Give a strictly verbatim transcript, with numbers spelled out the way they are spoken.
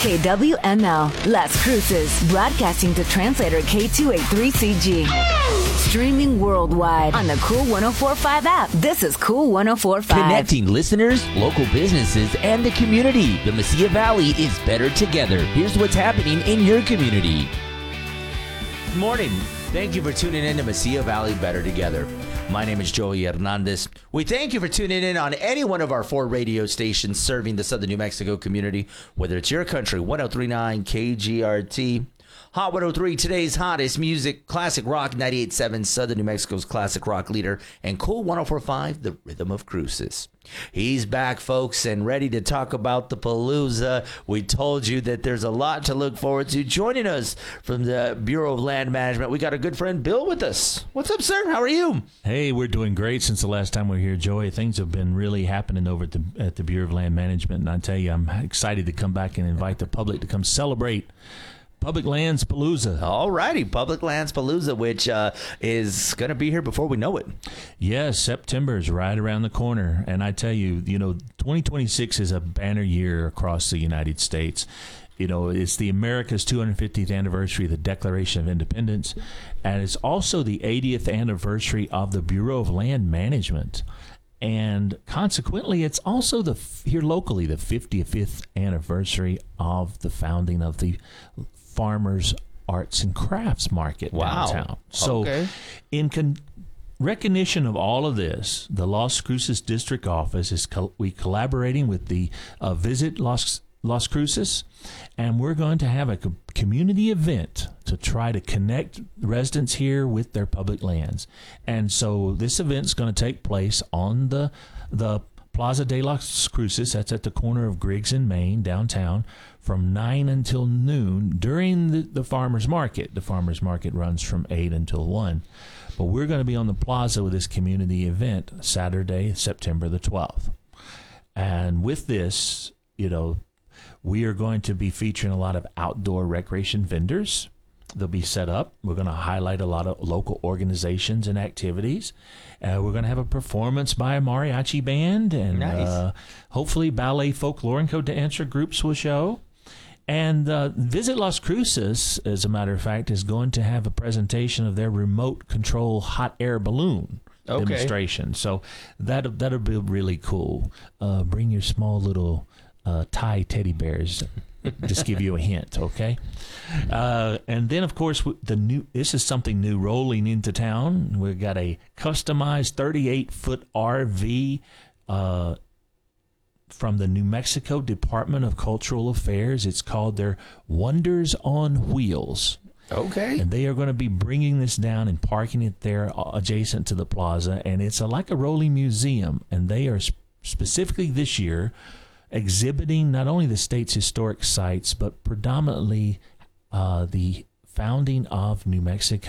K W M L, Las Cruces, broadcasting to translator K two eighty-three C G. Streaming worldwide on the Cool one oh four point five app. This is Cool one oh four point five. Connecting listeners, local businesses, and the community. The Mesilla Valley is better together. Here's what's happening in your community. Good morning. Thank you for tuning in to Mesilla Valley Better Together. My name is Joey Hernandez. We thank you for tuning in on any one of our four radio stations serving the Southern New Mexico community, whether it's your country, one oh three point nine K G R T, Hot one oh three, today's hottest music, Classic Rock ninety-eight point seven, Southern New Mexico's classic rock leader, and Cool one oh four point five, the Rhythm of Cruces. He's back, folks, and ready to talk about the Palooza. We told you that there's a lot to look forward to. Joining us from the Bureau of Land Management, we got our good friend Bill with us. What's up, sir? How are you? Hey, we're doing great since the last time we were here, Joey. Things have been really happening over at the, at the Bureau of Land Management, and I tell you, I'm excited to come back and invite the public to come celebrate Public Lands Palooza. All righty, Public Lands Palooza, which uh, is going to be here before we know it. Yes, September is right around the corner. And I tell you, you know, twenty twenty-six is a banner year across the United States. You know, it's the America's two hundred fiftieth anniversary of the Declaration of Independence. And it's also the eightieth anniversary of the Bureau of Land Management. And consequently, it's also the here locally the fifty-fifth anniversary of the founding of the Farmers Arts and Crafts Market wow. downtown. So okay. in con- recognition of all of this, the Las Cruces District Office is co- we collaborating with the uh, Visit Las Las Cruces, and we're going to have a co- community event to try to connect residents here with their public lands. And so this event's going to take place on the the Plaza de Las Cruces. That's at the corner of Griggs and Main, downtown, from nine until noon during the, the farmers market. The farmers market runs from eight until one. But we're going to be on the plaza with this community event Saturday, September the twelfth. And with this, you know, we are going to be featuring a lot of outdoor recreation vendors. They'll be set up. We're going to highlight a lot of local organizations and activities. Uh, we're going to have a performance by a mariachi band, and nice. uh, hopefully ballet, folklore, and co-dancer groups will show. And uh, Visit Las Cruces, as a matter of fact, is going to have a presentation of their remote control hot air balloon okay. demonstration. So that that'll be really cool. Uh, bring your small little uh, Thai teddy bears. Just give you a hint, okay? Uh, and then, of course, the new. This is something new rolling into town. We've got a customized thirty-eight foot R V uh, from the New Mexico Department of Cultural Affairs. It's called their Wonders on Wheels. Okay. And they are going to be bringing this down and parking it there adjacent to the plaza. And it's a, like a rolling museum. And they are sp- specifically this year exhibiting not only the state's historic sites, but predominantly uh, the founding of New Mexico.